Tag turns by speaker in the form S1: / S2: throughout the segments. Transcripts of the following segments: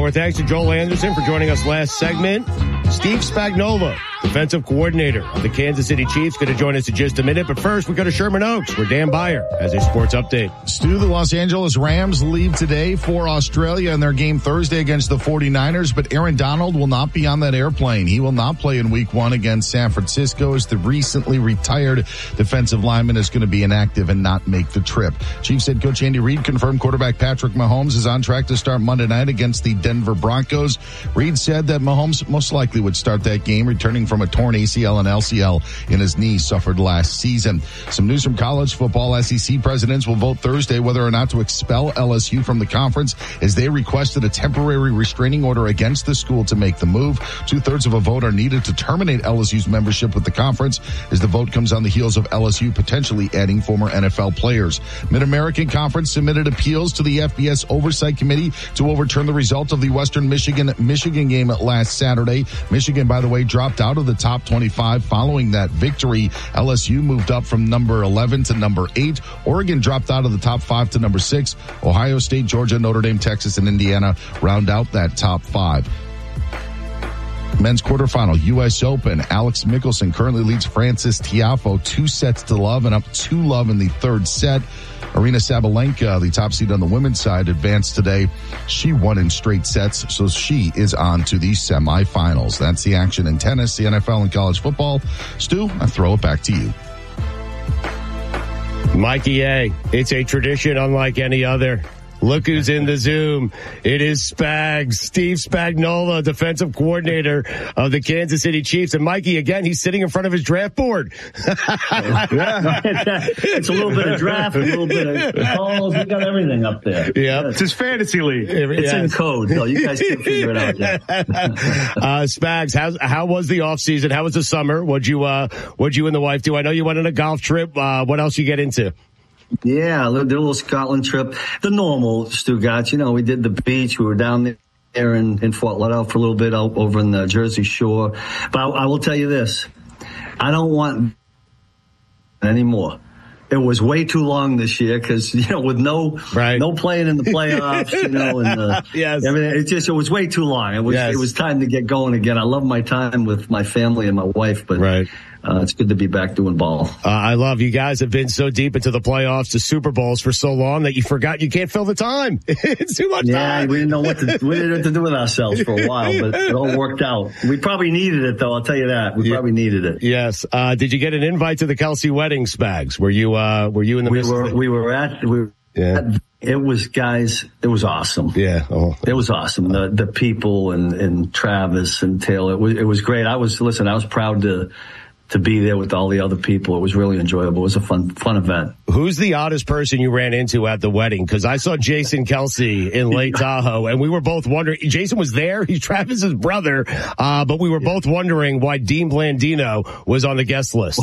S1: Our thanks to Joel Anderson for joining us last segment. Steve Spagnuolo, defensive coordinator of the Kansas City Chiefs, going to join us in just a minute. But first, we go to Sherman Oaks, where Dan Beyer has a sports update.
S2: Stu, the Los Angeles Rams leave today for Australia in their game Thursday against the 49ers, but Aaron Donald will not be on that airplane. He will not play in week 1 against San Francisco, as the recently retired defensive lineman is going to be inactive and not make the trip. Chiefs head coach Andy Reid confirmed quarterback Patrick Mahomes is on track to start Monday night against the Denver Broncos. Reid said that Mahomes most likely would start that game, returning from a torn ACL and LCL in his knee suffered last season. Some news from college football. SEC presidents will vote Thursday whether or not to expel LSU from the conference, as they requested a temporary restraining order against the school to make the move. 2/3 of a vote are needed to terminate LSU's membership with the conference, as the vote comes on the heels of LSU potentially adding former NFL players. Mid-American Conference submitted appeals to the FBS Oversight Committee to overturn the result of the Western Michigan game last Saturday. Michigan, by the way, dropped out of the top 25 following that victory. LSU moved up from number 11 to number 8. Oregon dropped out of the top 5 to number 6. Ohio State, Georgia, Notre Dame, Texas, and Indiana round out that top 5. Men's quarterfinal, U.S. Open. Alex Mickelson currently leads Francis Tiafoe 2-0 and up 2-0 in the third set. Arina Sabalenka, the top seed on the women's side, advanced today. She won in straight sets, so she is on to the semifinals. That's the action in tennis, the NFL, and college football. Stu, I throw it back to you.
S1: Mikey A., it's a tradition unlike any other. Look who's in the Zoom. It is Spags, Steve Spagnuolo, defensive coordinator of the Kansas City Chiefs. And Mikey, again, he's sitting in front of his draft board.
S3: It's a little bit of draft, a little bit of calls. We got everything up there.
S1: Yeah.
S4: It's his fantasy league.
S3: It's in code, though. You guys can figure it out yet.
S1: Spags, how was the off season? How was the summer? What'd you and the wife do? I know you went on a golf trip. What else you get into?
S3: Yeah, did a little Scotland trip. The normal, Stugatz. You know, we did the beach. We were down there in Fort Lauderdale for a little bit over in the Jersey Shore. But I will tell you this. I don't want anymore. It was way too long this year because, you know, with no playing in the playoffs, you know, and
S1: yes.
S3: I mean, it was way too long. It was time to get going again. I love my time with my family and my wife, but it's good to be back doing ball.
S1: I love you guys have been so deep into the playoffs, the Super Bowls for so long that you forgot you can't fill the time. It's too much time.
S3: Yeah, we didn't know what to do with ourselves for a while, but it all worked out. We probably needed it, though. I'll tell you that. We probably needed it.
S1: Yes. Did you get an invite to the Kelsey wedding, Spags? Were you in the midst of it?
S3: It was, guys, it was awesome.
S1: Yeah. Oh.
S3: It was awesome. The people and Travis and Taylor. It was great. I was proud to be there with all the other people. It was really enjoyable. It was a fun event.
S1: Who's the oddest person you ran into at the wedding? Because I saw Jason Kelsey in Lake Tahoe, and we were both wondering. Jason was there. He's Travis's brother, but we were both wondering why Dean Blandino was on the guest list.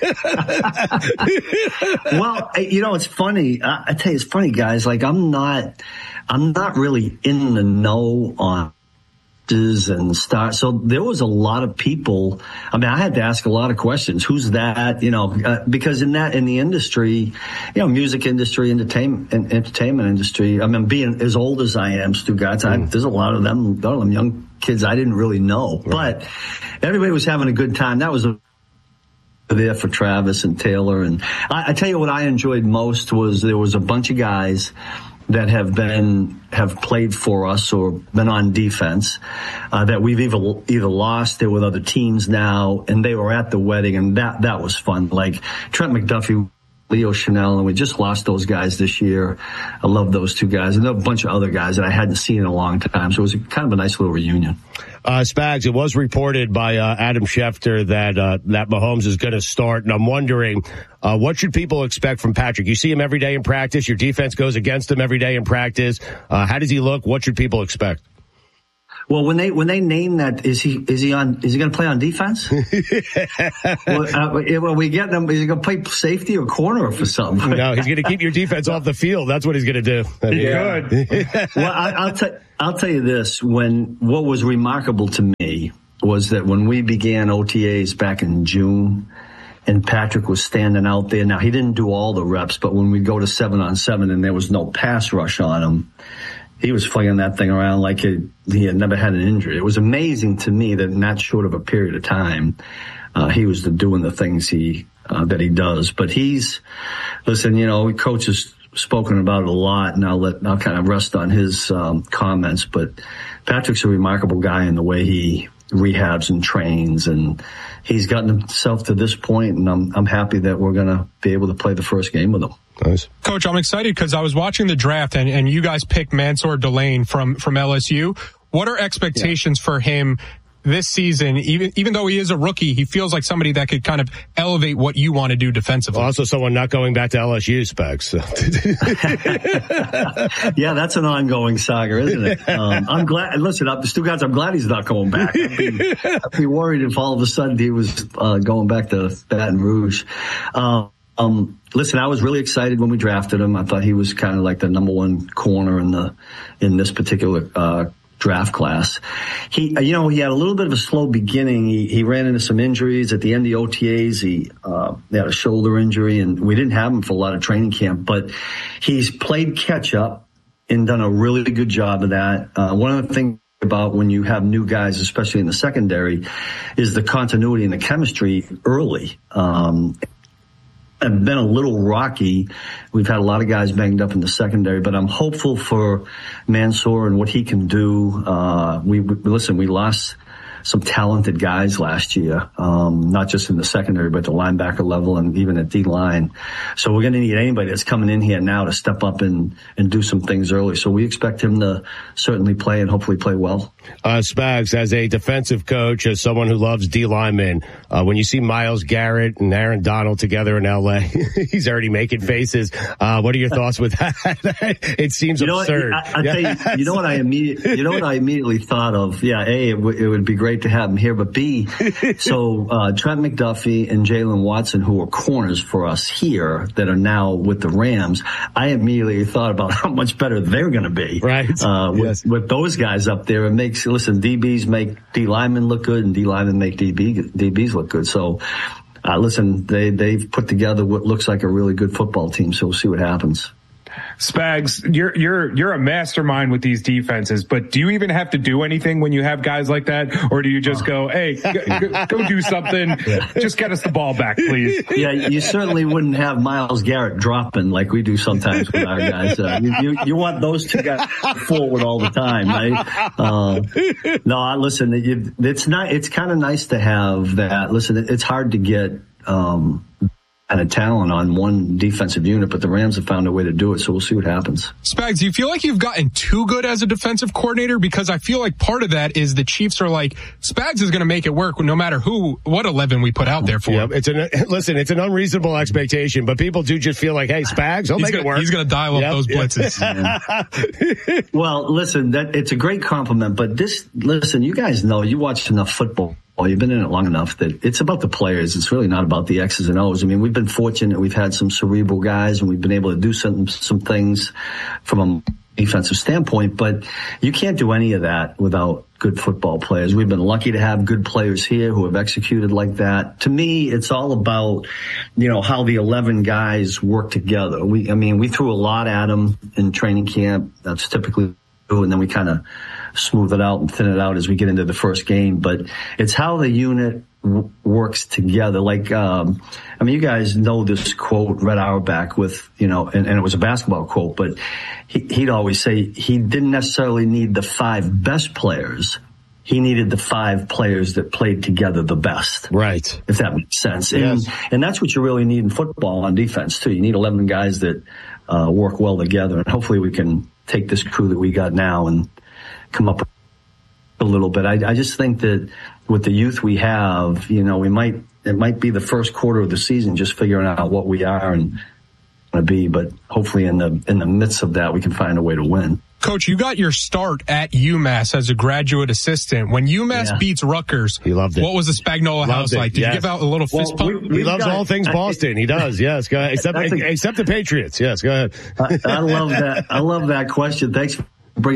S3: Well, you know, it's funny. I tell you, it's funny, guys. Like, I'm not really in the know on and start. So there was a lot of people. I mean, I had to ask a lot of questions. Who's that? You know, because in the industry, you know, music industry, entertainment industry. I mean, being as old as I am, Stugatz, there's a lot of them young kids I didn't really know, but everybody was having a good time. That was there for Travis and Taylor. And I tell you what I enjoyed most was there was a bunch of guys that have played for us or been on defense, that we've either lost, they're with other teams now, and they were at the wedding, and that was fun. Like Trent McDuffie, Leo Chanel, and we just lost those guys this year. I love those two guys, and there were a bunch of other guys that I hadn't seen in a long time, so it was kind of a nice little reunion.
S1: Spags, it was reported by Adam Schefter that Mahomes is going to start, and I'm wondering, what should people expect from Patrick? You see him every day in practice. Your defense goes against him every day in practice. How does he look? What should people expect?
S3: Well, when they name that, is he going to play on defense? Well, we get them. Is he going to play safety or corner for something?
S1: No, he's going to keep your defense off the field. That's what he's going to do.
S4: Good.
S3: Well, I'll tell you this. What was remarkable to me was that when we began OTAs back in June, and Patrick was standing out there. Now, he didn't do all the reps, but when we go to 7-on-7 and there was no pass rush on him, he was flinging that thing around like he had never had an injury. It was amazing to me that in that short of a period of time, he was doing the things that he does. But listen, coach has spoken about it a lot, and I'll kind of rest on his comments. But Patrick's a remarkable guy in the way he rehabs and trains, and he's gotten himself to this point, and I'm happy that we're going to be able to play the first game with him.
S1: Nice.
S5: Coach, I'm excited because I was watching the draft and you guys picked Mansour Delane from LSU. What are expectations for him this season? Even though he is a rookie, he feels like somebody that could kind of elevate what you want to do defensively.
S1: Also someone not going back to LSU, Specs.
S3: Yeah, that's an ongoing saga, isn't it? I'm glad. Listen, Stu Gatz, I'm glad he's not going back. I'd be worried if all of a sudden he was going back to Baton Rouge. Listen, I was really excited when we drafted him. I thought he was kind of like the number one corner in this particular draft class. He had a little bit of a slow beginning. He ran into some injuries at the end of the OTAs. He had a shoulder injury, and we didn't have him for a lot of training camp. But he's played catch up and done a really good job of that. One of the things about when you have new guys, especially in the secondary, is the continuity and the chemistry early. Have been a little rocky. We've had a lot of guys banged up in the secondary, but I'm hopeful for Mansour and what he can do. We lost some talented guys last year, not just in the secondary, but the linebacker level and even at D-line. So we're going to need anybody that's coming in here now to step up and do some things early. So we expect him to certainly play and hopefully play well.
S1: Spags, as a defensive coach, as someone who loves D-linemen, when you see Myles Garrett and Aaron Donald together in L.A., he's already making faces. What are your thoughts with that? It seems absurd.
S3: I tell you, you know what I immediately thought of? Yeah, A, it would be great to have him here, but B, so Trent McDuffie and Jalen Watson, who are corners for us here that are now with the Rams, I immediately thought about how much better they're going to be.
S1: Right.
S3: With those guys up there, it makes, listen, DBs make D linemen look good and D linemen make DBs look good. So, listen, they've put together what looks like a really good football team. So we'll see what happens.
S4: Spags, you're a mastermind with these defenses, but do you even have to do anything when you have guys like that? Or do you just go, hey, go do something. Just get us the ball back, please.
S3: Yeah, you certainly wouldn't have Myles Garrett dropping like we do sometimes with our guys. You want those two guys forward all the time, right? No, listen, it's kind of nice to have that. Listen, it's hard to get, kind of talent on one defensive unit, but the Rams have found a way to do it, so we'll see what happens.
S5: Spags, do you feel like you've gotten too good as a defensive coordinator? Because I feel like part of that is the Chiefs are like, Spags is going to make it work no matter what 11 we put out there for him.
S1: It's an unreasonable expectation, but people do just feel like, hey, Spags, he'll make it work.
S5: He's going to dial up those blitzes.
S3: Well, listen, it's a great compliment, but you guys know, you watch enough football. Well, you've been in it long enough that it's about the players. It's really not about the X's and O's. I mean, we've been fortunate. We've had some cerebral guys and we've been able to do some things from a defensive standpoint, but you can't do any of that without good football players. We've been lucky to have good players here who have executed like that. To me, it's all about, how the 11 guys work together. We threw a lot at them in training camp. That's typically, and then we kind of smooth it out and thin it out as we get into the first game. But it's how the unit works together. Like, you guys know this quote, Red Auerbach with, and it was a basketball quote, but he'd always say he didn't necessarily need the 5 best players. He needed the 5 players that played together the best.
S1: Right.
S3: If that makes sense.
S1: Yes.
S3: And that's what you really need in football on defense too. You need 11 guys that work well together, and hopefully we can take this crew that we got now and come up a little bit. I just think that with the youth we have, it might be the first quarter of the season just figuring out what we are and want to be, but hopefully in the midst of that we can find a way to win.
S5: Coach, you got your start at UMass as a graduate assistant. When UMass beats Rutgers,
S1: he loved it.
S5: What was the Spagnola house like? Did you give out a little fist pump?
S1: He loves all things Boston. He does, yes. Go ahead. Except the Patriots. Yes, go ahead.
S3: I love that. I love that question. Thanks for bringing it up.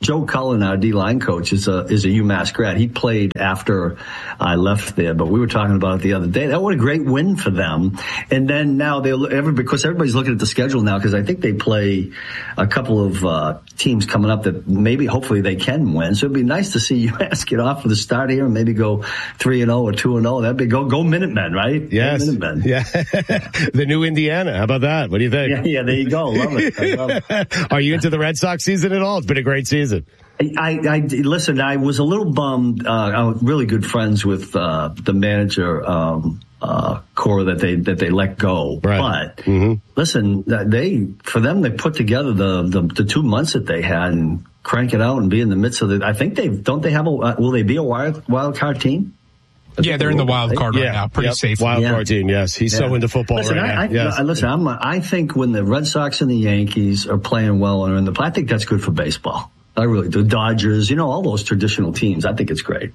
S3: Joe Cullen, our D-line coach, is a UMass grad. He played after I left there, but we were talking about it the other day. That was a great win for them. And then now because everybody's looking at the schedule now, because I think they play a couple of teams coming up that maybe hopefully they can win. So it'd be nice to see UMass get off for the start here and maybe go 3-0 or 2-0. That'd be go Minutemen, right?
S1: Yes.
S3: Go Minutemen.
S1: Yeah. The new Indiana. How about that? What do you think?
S3: Yeah, there you go. Love it. I love it.
S1: Are you into the Red Sox season at all? It's been a great season.
S3: I listen, I was a little bummed. I was really good friends with the manager, Cora, that they let go.
S1: Right.
S3: But listen, they put together the 2 months that they had and crank it out and be in the midst of it. I think will they be a wild card team?
S5: Yeah, they're in the wild card right now. Pretty safe.
S1: Wild card team, yes. He's so into football
S3: right
S1: now. Yes.
S3: I think when the Red Sox and the Yankees are playing well and are in I think that's good for baseball. I really do. Dodgers, all those traditional teams. I think it's great.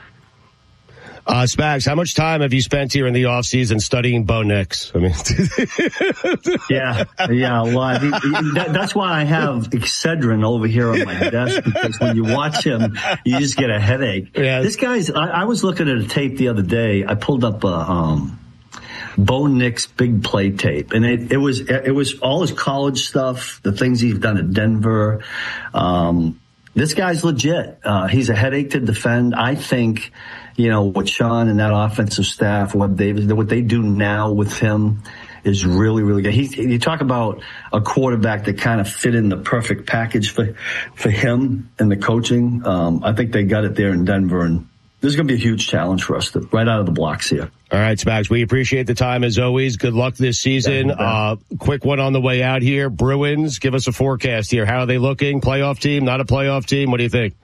S1: Spags, how much time have you spent here in the off season studying Bo Nix? I mean,
S3: yeah. Well, that's why I have Excedrin over here on my desk, because when you watch him, you just get a headache.
S1: Yes.
S3: This guy's. I was looking at a tape the other day. I pulled up Bo Nix big play tape, and it was all his college stuff, the things he's done at Denver. This guy's legit. He's a headache to defend. I think, what Sean and that offensive staff, what they do now with him is really, really good. You talk about a quarterback that kind of fit in the perfect package for him and the coaching. I think they got it there in Denver, and this is going to be a huge challenge for us right out of the blocks here.
S1: All right, Spags, we appreciate the time as always. Good luck this season. Quick one on the way out here. Bruins, give us a forecast here. How are they looking? Playoff team, not a playoff team? What do you think?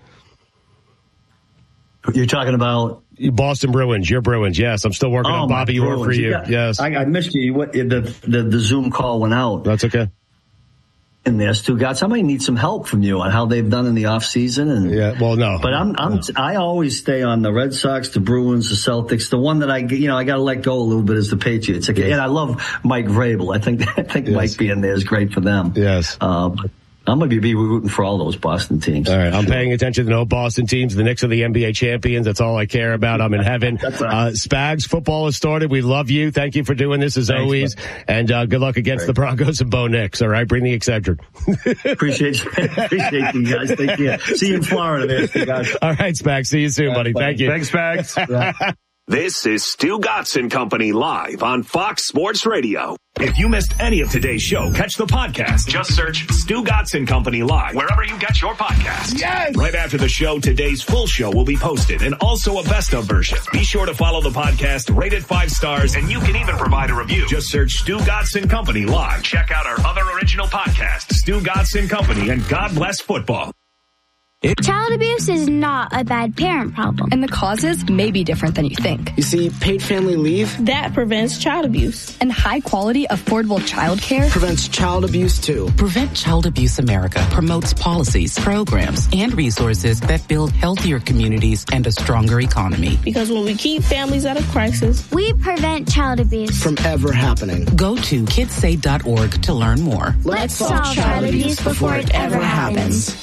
S3: You're talking about
S1: Boston Bruins, your Bruins. Yes, I'm still working on Bobby Orr for you. Yes.
S3: I missed you. The Zoom call went out.
S1: That's okay.
S3: And there's two guys. Somebody needs some help from you on how they've done in the off season. And
S1: no.
S3: But I always stay on the Red Sox, the Bruins, the Celtics. The one that I got to let go a little bit is the Patriots. Okay. And I love Mike Vrabel. I think Mike being there is great for them.
S1: Yes.
S3: But I'm going to be rooting for all those Boston teams.
S1: All right. I'm paying attention to no Boston teams. The Knicks are the NBA champions. That's all I care about. I'm in heaven. Spags, football has started. We love you. Thank you for doing this as always. Man. And good luck against the Broncos and Bo Nix. All right. Bring the Excedrin.
S3: Appreciate you guys. Thank you. See you in Florida there, guys.
S1: All right, Spags. See you soon, buddy. Thank you.
S4: Thanks, Spags.
S6: This is Stu Gotson Company live on Fox Sports Radio. If you missed any of today's show, catch the podcast. Just search Stu Gotson Company live wherever you get your podcasts.
S1: Yes!
S6: Right after the show, today's full show will be posted and also a best of version. Be sure to follow the podcast, rate it 5 stars, and you can even provide a review. Just search Stu Gotson Company live. Check out our other original podcasts, Stu Gotson Company and God Bless Football.
S7: Child abuse is not a bad parent problem.
S8: And the causes may be different than you think.
S9: You see, paid family leave
S7: that prevents child abuse.
S8: And high quality, affordable childcare
S9: prevents child abuse too.
S10: Prevent Child Abuse America promotes policies, programs, and resources that build healthier communities and a stronger economy.
S7: Because when we keep families out of crisis, we prevent child abuse
S9: from ever happening.
S10: Go to kidssay.org to learn more.
S7: Let's solve child abuse before it ever happens.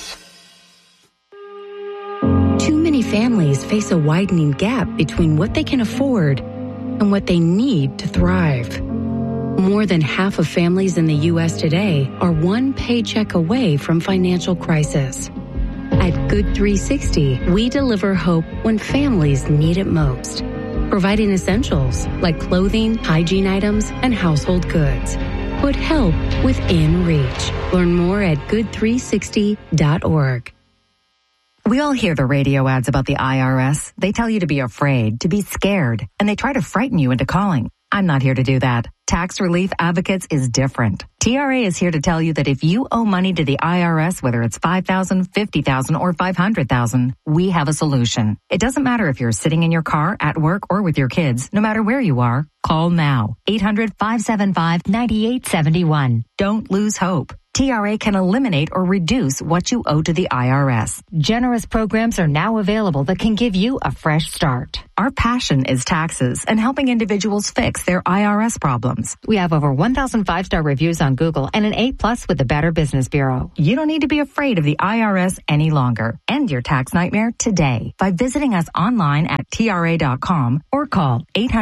S11: Too many families face a widening gap between what they can afford and what they need to thrive. More than half of families in the U.S. today are one paycheck away from financial crisis. At Good 360, we deliver hope when families need it most, providing essentials like clothing, hygiene items, and household goods. Put help within reach. Learn more at good360.org.
S12: We all hear the radio ads about the IRS. They tell you to be afraid, to be scared, and they try to frighten you into calling. I'm not here to do that. Tax Relief Advocates is different. TRA is here to tell you that if you owe money to the IRS, whether it's $5,000, $50,000, or $500,000, we have a solution. It doesn't matter if you're sitting in your car, at work, or with your kids. No matter where you are, call now. 800-575-9871. Don't lose hope. TRA can eliminate or reduce what you owe to the IRS. Generous programs are now available that can give you a fresh start. Our passion is taxes and helping individuals fix their IRS problems. We have over 1,000 5-star reviews on Google and an A+ with the Better Business Bureau. You don't need to be afraid of the IRS any longer. End your tax nightmare today by visiting us online at TRA.com or call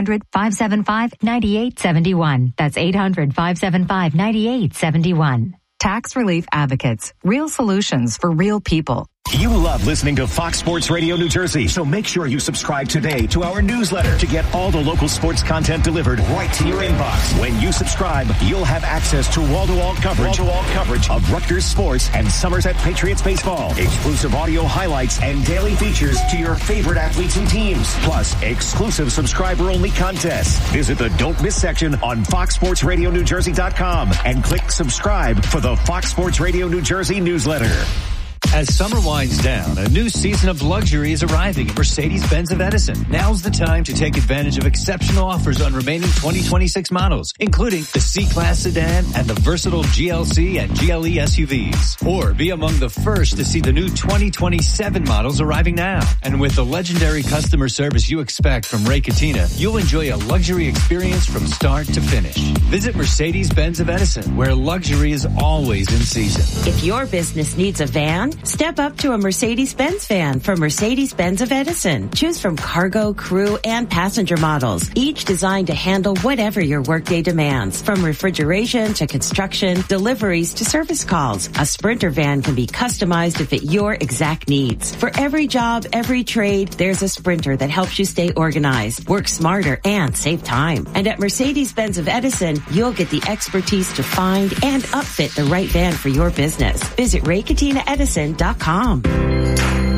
S12: 800-575-9871. That's 800-575-9871. Tax Relief Advocates. Real solutions for real people.
S6: You love listening to Fox Sports Radio New Jersey, so make sure you subscribe today to our newsletter to get all the local sports content delivered right to your inbox. When you subscribe, you'll have access to wall-to-wall coverage of Rutgers sports and Somerset Patriots baseball, exclusive audio highlights, and daily features to your favorite athletes and teams, plus exclusive subscriber-only contests. Visit the Don't Miss section on FoxSportsRadioNewJersey.com and click subscribe for the Fox Sports Radio New Jersey newsletter.
S13: As summer winds down, a new season of luxury is arriving at Mercedes-Benz of Edison. Now's the time to take advantage of exceptional offers on remaining 2026 models, including the C-Class sedan and the versatile GLC and GLE SUVs. Or be among the first to see the new 2027 models arriving now. And with the legendary customer service you expect from Ray Cattina, you'll enjoy a luxury experience from start to finish. Visit Mercedes-Benz of Edison, where luxury is always in season.
S14: If your business needs a van, step up to a Mercedes-Benz van from Mercedes-Benz of Edison. Choose from cargo, crew, and passenger models, each designed to handle whatever your workday demands. From refrigeration to construction, deliveries to service calls, a Sprinter van can be customized to fit your exact needs. For every job, every trade, there's a Sprinter that helps you stay organized, work smarter, and save time. And at Mercedes-Benz of Edison, you'll get the expertise to find and upfit the right van for your business. Visit RayCatinaEdison.com.